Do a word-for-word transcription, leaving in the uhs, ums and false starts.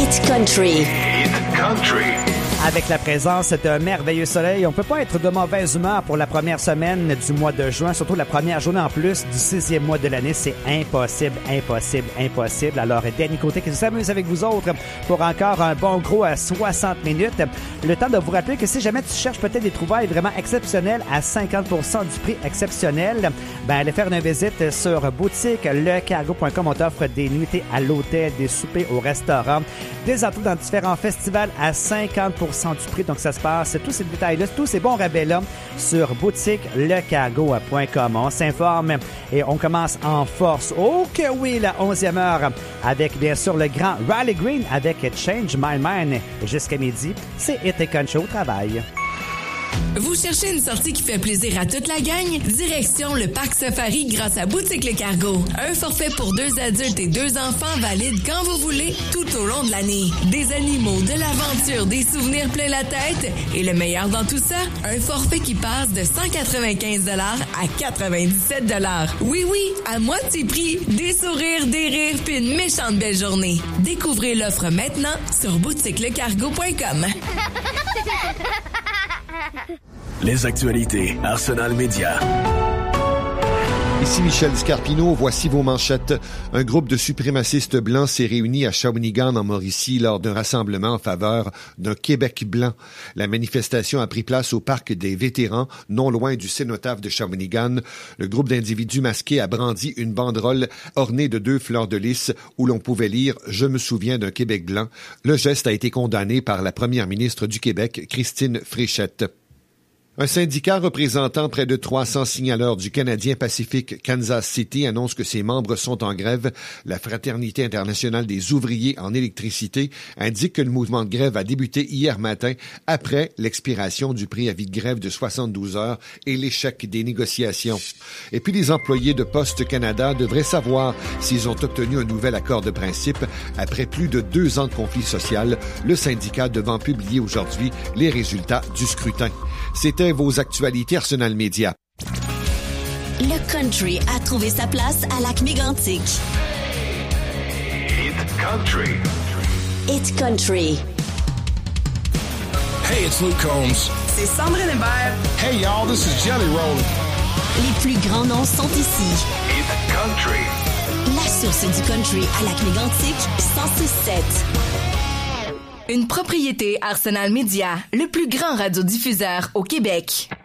Hit Country. Hit Country. Avec la présence d'un merveilleux soleil, on peut pas être de mauvaise humeur pour la première semaine du mois de juin, surtout la première journée en plus du sixième mois de l'année. C'est impossible, impossible, impossible. Alors, Danny Côté qui s'amuse avec vous autres pour encore un bon gros à soixante minutes. Le temps de vous rappeler que si jamais tu cherches peut-être des trouvailles vraiment exceptionnelles à cinquante pour cent du prix exceptionnel, ben allez faire une visite sur boutique le cargo point com. On t'offre des nuitées à l'hôtel, des soupers au restaurant, des entrées dans différents festivals à cinquante pour cent du prix. Donc, ça se passe, tous ces détails-là, tous ces bons rabais-là sur boutique le cargo point com. On s'informe et on commence en force. Oh que oui, la onzième heure avec, bien sûr, le grand Riley Green avec Change My Mind jusqu'à midi. C'est Hit Country au travail. Vous cherchez une sortie qui fait plaisir à toute la gang? Direction le Parc Safari grâce à Boutique Le Cargo. Un forfait pour deux adultes et deux enfants valide quand vous voulez, tout au long de l'année. Des animaux, de l'aventure, des souvenirs plein la tête. Et le meilleur dans tout ça, un forfait qui passe de cent quatre-vingt-quinze dollars à quatre-vingt-dix-sept dollars. Oui, oui, à moitié prix. Des sourires, des rires, puis une méchante belle journée. Découvrez l'offre maintenant sur boutique le cargo point com. Les actualités Arsenal Média. Ici Michel Scarpino, voici vos manchettes. Un groupe de suprémacistes blancs s'est réuni à Shawinigan en Mauricie lors d'un rassemblement en faveur d'un Québec blanc. La manifestation a pris place au parc des vétérans, non loin du cénotaphe de Shawinigan. Le groupe d'individus masqués a brandi une banderole ornée de deux fleurs de lys où l'on pouvait lire « Je me souviens d'un Québec blanc ». Le geste a été condamné par la première ministre du Québec, Christine Fréchette. Un syndicat représentant près de trois cents signaleurs du Canadien Pacific Kansas City annonce que ses membres sont en grève. La Fraternité internationale des ouvriers en électricité indique que le mouvement de grève a débuté hier matin après l'expiration du préavis de grève de soixante-douze heures et l'échec des négociations. Et puis les employés de Poste Canada devraient savoir s'ils ont obtenu un nouvel accord de principe après plus de deux ans de conflit social, le syndicat devant publier aujourd'hui les résultats du scrutin. C'était vos actualités Arsenal Média. Le country a trouvé sa place à Lac-Mégantic. Hit Country. Hit Country. Hey, it's Luke Combs. C'est Sandrine Hébert. Hey, y'all, this is Jelly Roll. Les plus grands noms sont ici. Hit Country. La source du country à Lac-Mégantic, cent six sept. Une propriété Arsenal Média, le plus grand radiodiffuseur au Québec.